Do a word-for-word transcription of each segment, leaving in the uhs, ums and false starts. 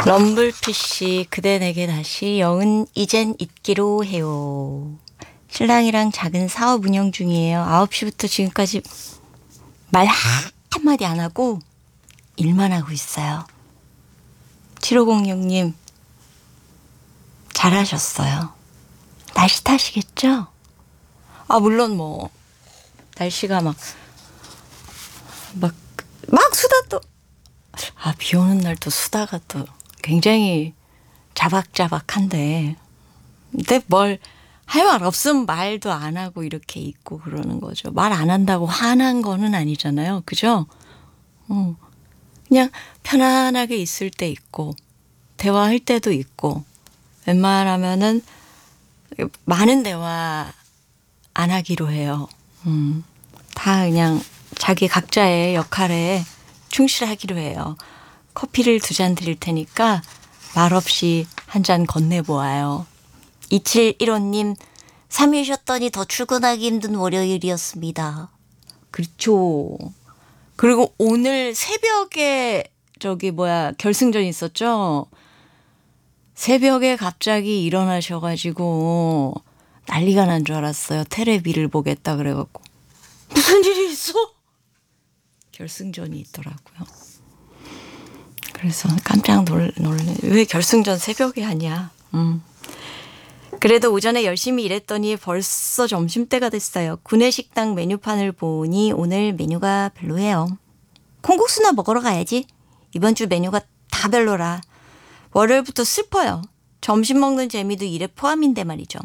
럼블피쉬 그대 내게 다시 영은 이젠 잊기로 해요. 신랑이랑 작은 사업 운영 중이에요. 아홉 시부터 지금까지 말 한마디 안 하고 일만 하고 있어요. 칠오공육 님 잘하셨어요. 날씨 탓이겠죠? 아 물론 뭐 날씨가 막 막 막 수다 또 아 비 오는 날 또 수다가 또 굉장히 자박자박한데 근데 뭘 할 말 없으면 말도 안 하고 이렇게 있고 그러는 거죠. 말 안 한다고 화난 거는 아니잖아요. 그죠? 어. 그냥 편안하게 있을 때 있고 대화할 때도 있고 웬만하면은 많은 대화 안 하기로 해요. 음. 다 그냥 자기 각자의 역할에 충실하기로 해요. 커피를 두 잔 드릴 테니까 말없이 한 잔 건네보아요. 이칠일오 님 삼 일 쉬었더니 더 출근하기 힘든 월요일이었습니다. 그렇죠. 그리고 오늘 새벽에 저기 뭐야 결승전 있었죠. 새벽에 갑자기 일어나셔가지고 난리가 난 줄 알았어요. 테레비를 보겠다 그래갖고 무슨 일이 있어? 결승전이 있더라고요. 그래서 깜짝 놀, 놀래. 왜 결승전 새벽에 하냐. 음. 그래도 오전에 열심히 일했더니 벌써 점심때가 됐어요. 구내식당 메뉴판을 보니 오늘 메뉴가 별로예요. 콩국수나 먹으러 가야지. 이번 주 메뉴가 다 별로라. 월요일부터 슬퍼요. 점심 먹는 재미도 일에 포함인데 말이죠.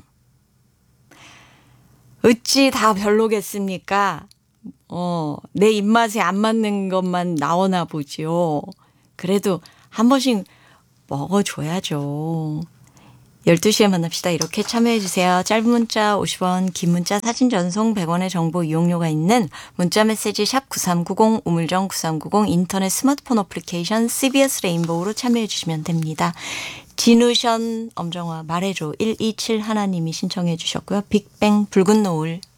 어찌 다 별로겠습니까? 어, 내 입맛에 안 맞는 것만 나오나 보지요. 그래도 한 번씩 먹어줘야죠. 열두 시에 만납시다. 이렇게 참여해주세요. 짧은 문자 오십 원, 긴 문자 사진 전송 백 원의 정보 이용료가 있는 문자 메시지 샵 구삼구공, 우물정 구삼구공, 인터넷 스마트폰 어플리케이션 씨비에스 레인보우로 참여해주시면 됩니다. 진우션, 엄정화, 말해줘 일이칠일 님이 신청해 주셨고요. 빅뱅 붉은 노을.